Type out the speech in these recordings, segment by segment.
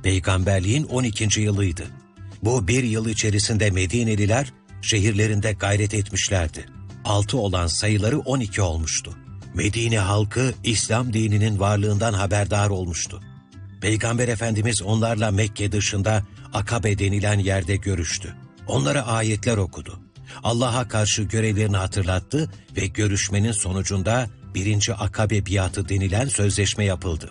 Peygamberliğin 12. yılıydı. Bu bir yıl içerisinde Medineliler şehirlerinde gayret etmişlerdi. 6 olan sayıları 12 olmuştu. Medine halkı İslam dininin varlığından haberdar olmuştu. Peygamber Efendimiz onlarla Mekke dışında Akabe denilen yerde görüştü. Onlara ayetler okudu. Allah'a karşı görevlerini hatırlattı ve görüşmenin sonucunda 1. Akabe biatı denilen sözleşme yapıldı.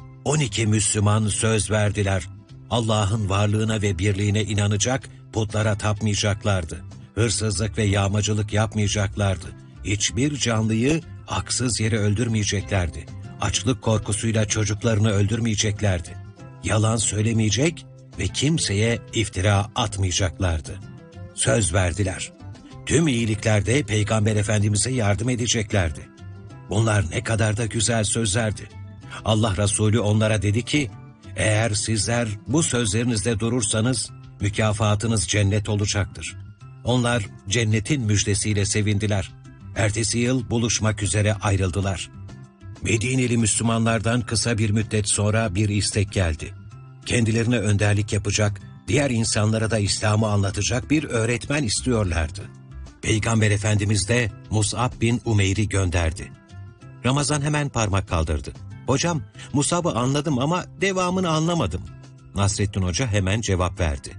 12 Müslüman söz verdiler. Allah'ın varlığına ve birliğine inanacak, putlara tapmayacaklardı. Hırsızlık ve yağmacılık yapmayacaklardı. Hiçbir canlıyı haksız yere öldürmeyeceklerdi. Açlık korkusuyla çocuklarını öldürmeyeceklerdi. Yalan söylemeyecek ve kimseye iftira atmayacaklardı. Söz verdiler. Tüm iyiliklerde Peygamber Efendimiz'e yardım edeceklerdi. Bunlar ne kadar da güzel sözlerdi. Allah Resulü onlara dedi ki, eğer sizler bu sözlerinizde durursanız mükafatınız cennet olacaktır. Onlar cennetin müjdesiyle sevindiler. Ertesi yıl buluşmak üzere ayrıldılar. Medineli Müslümanlardan kısa bir müddet sonra bir istek geldi. Kendilerine önderlik yapacak, diğer insanlara da İslam'ı anlatacak bir öğretmen istiyorlardı. Peygamber Efendimiz de Mus'ab bin Umeyr'i gönderdi. Ramazan hemen parmak kaldırdı. "Hocam, Mus'ab'ı anladım ama devamını anlamadım." Nasrettin Hoca hemen cevap verdi.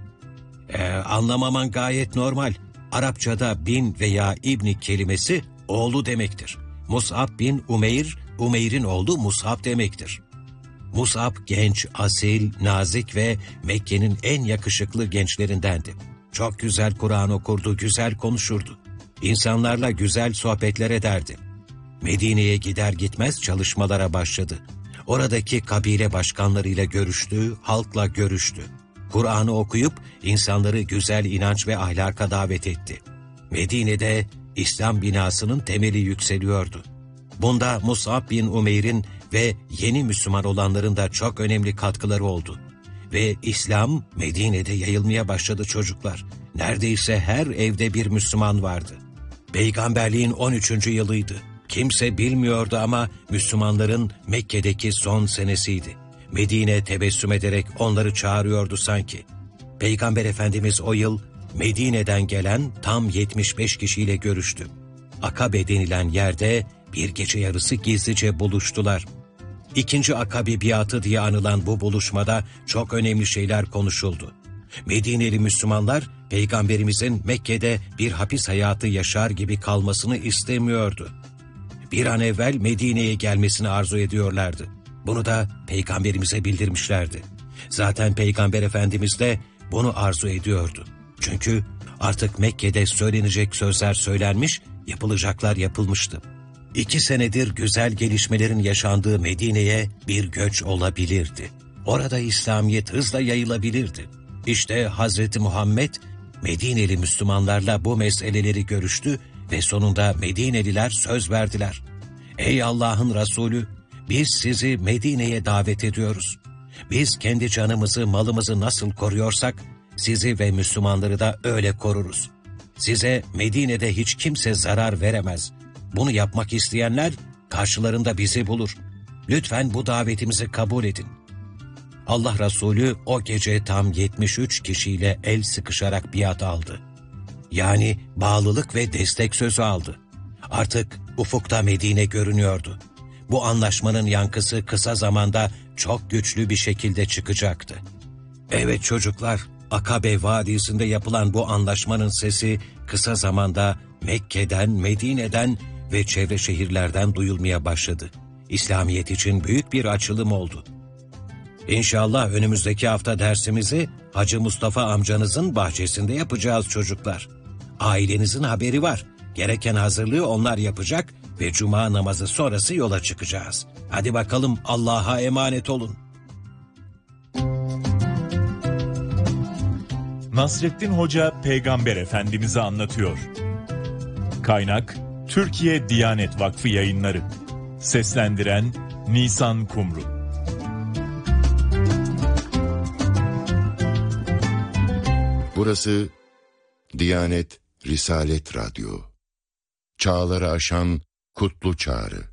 Anlamaman gayet normal. Arapçada bin veya ibni kelimesi oğlu demektir. Mus'ab bin Umeyr, Umeyr'in oğlu Mus'ab demektir. Mus'ab genç, asil, nazik ve Mekke'nin en yakışıklı gençlerindendi. Çok güzel Kur'an okurdu, güzel konuşurdu. İnsanlarla güzel sohbetler ederdi. Medine'ye gider gitmez çalışmalara başladı. Oradaki kabile başkanlarıyla görüştü, halkla görüştü. Kur'an'ı okuyup insanları güzel inanç ve ahlaka davet etti. Medine'de İslam binasının temeli yükseliyordu. Bunda Mus'ab bin Umeyr'in ve yeni Müslüman olanların da çok önemli katkıları oldu. Ve İslam Medine'de yayılmaya başladı çocuklar. Neredeyse her evde bir Müslüman vardı. Peygamberliğin 13. yılıydı. Kimse bilmiyordu ama Müslümanların Mekke'deki son senesiydi. Medine tebessüm ederek onları çağırıyordu sanki. Peygamber Efendimiz o yıl Medine'den gelen tam 75 kişiyle görüştü. Akabe denilen yerde bir gece yarısı gizlice buluştular. 2. Akabe biatı diye anılan bu buluşmada çok önemli şeyler konuşuldu. Medineli Müslümanlar Peygamberimizin Mekke'de bir hapis hayatı yaşar gibi kalmasını istemiyordu. Bir an evvel Medine'ye gelmesini arzu ediyorlardı. Bunu da Peygamberimize bildirmişlerdi. Zaten Peygamber Efendimiz de bunu arzu ediyordu. Çünkü artık Mekke'de söylenecek sözler söylenmiş, yapılacaklar yapılmıştı. 2 senedir güzel gelişmelerin yaşandığı Medine'ye bir göç olabilirdi. Orada İslamiyet hızla yayılabilirdi. İşte Hazreti Muhammed Medineli Müslümanlarla bu meseleleri görüştü ve sonunda Medineliler söz verdiler. Ey Allah'ın Resulü, biz sizi Medine'ye davet ediyoruz. Biz kendi canımızı, malımızı nasıl koruyorsak, sizi ve Müslümanları da öyle koruruz. Size Medine'de hiç kimse zarar veremez. Bunu yapmak isteyenler karşılarında bizi bulur. Lütfen bu davetimizi kabul edin. Allah Resulü o gece tam 73 kişiyle el sıkışarak biat aldı. Yani bağlılık ve destek sözü aldı. Artık ufukta Medine görünüyordu. Bu anlaşmanın yankısı kısa zamanda çok güçlü bir şekilde çıkacaktı. Evet çocuklar, Akabe Vadisi'nde yapılan bu anlaşmanın sesi kısa zamanda Mekke'den, Medine'den ve çevre şehirlerden duyulmaya başladı. İslamiyet için büyük bir açılım oldu. İnşallah önümüzdeki hafta dersimizi Hacı Mustafa amcanızın bahçesinde yapacağız çocuklar. Ailenizin haberi var. Gereken hazırlığı onlar yapacak ve cuma namazı sonrası yola çıkacağız. Hadi bakalım, Allah'a emanet olun. Nasrettin Hoca Peygamber Efendimiz'i anlatıyor. Kaynak Türkiye Diyanet Vakfı Yayınları. Seslendiren Nisan Kumru. Burası Diyanet Risalet Radyo. Çağları aşan kutlu çağrı.